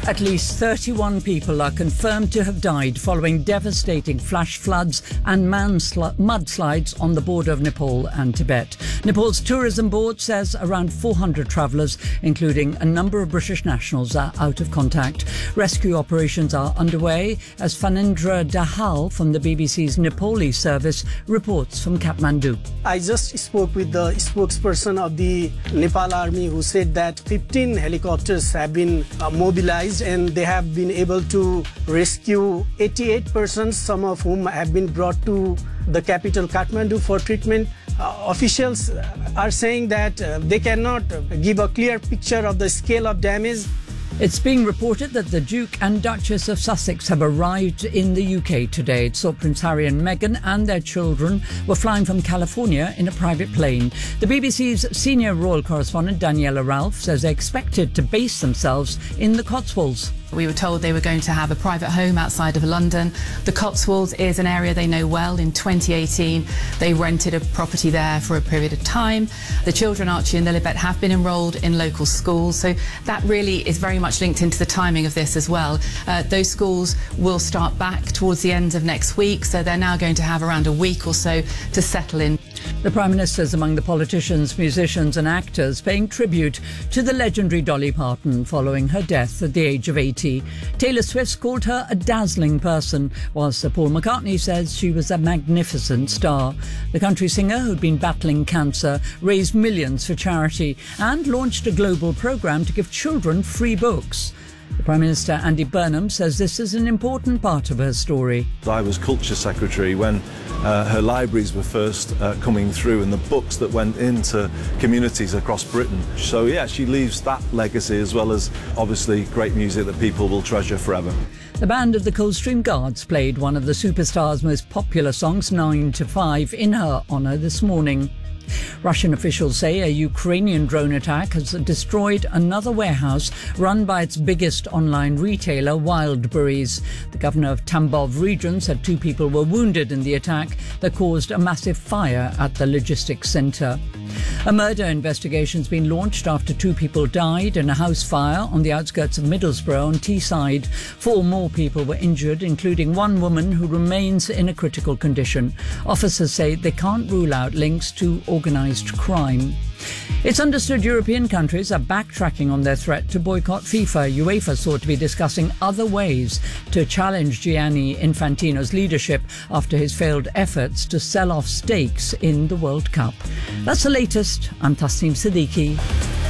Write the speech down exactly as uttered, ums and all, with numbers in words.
At least thirty-one people are confirmed to have died following devastating flash floods and mansli- mudslides on the border of Nepal and Tibet. Nepal's tourism board says around four hundred travellers, including a number of British nationals, are out of contact. Rescue operations are underway, as Phanindra Dahal from the B B C's Nepali service reports from Kathmandu. I just spoke with the spokesperson of the Nepal Army, who said that fifteen helicopters have been uh, mobilized and they have been able to rescue eighty-eight persons, some of whom have been brought to the capital Kathmandu for treatment. Uh, officials are saying that uh, they cannot give a clear picture of the scale of damage. It's being reported that the Duke and Duchess of Sussex have arrived in the U K today. It saw Prince Harry and Meghan and their children were flying from California in a private plane. The B B C's senior royal correspondent Daniela Ralph says they expected to base themselves in the Cotswolds. We were told they were going to have a private home outside of London. The Cotswolds is an area they know well. In twenty eighteen, they rented a property there for a period of time. The children, Archie and Lilibet, have been enrolled in local schools, so that really is very much linked into the timing of this as well. Uh, those schools will start back towards the end of next week, so they're now going to have around a week or so to settle in. The Prime Minister is among the politicians, musicians and actors paying tribute to the legendary Dolly Parton following her death at the age of eighty. Taylor Swift called her a dazzling person, while Sir Paul McCartney says she was a magnificent star. The country singer, who'd been battling cancer, raised millions for charity and launched a global programme to give children free books. The Prime Minister, Andy Burnham, says this is an important part of her story. I was Culture Secretary when uh, her libraries were first uh, coming through and the books that went into communities across Britain. So, yeah, she leaves that legacy as well as, obviously, great music that people will treasure forever. The band of the Coldstream Guards played one of the superstar's most popular songs, nine to five, in her honour this morning. Russian officials say a Ukrainian drone attack has destroyed another warehouse run by its biggest online retailer, Wildberries. The governor of Tambov region said two people were wounded in the attack that caused a massive fire at the logistics centre. A murder investigation's been launched after two people died in a house fire on the outskirts of Middlesbrough on Teesside. Four more people were injured, including one woman who remains in a critical condition. Officers say they can't rule out links to organised crime. It's understood European countries are backtracking on their threat to boycott FIFA. UEFA sought to be discussing other ways to challenge Gianni Infantino's leadership after his failed efforts to sell off stakes in the World Cup. That's the latest. I'm Tasneem Siddiqui.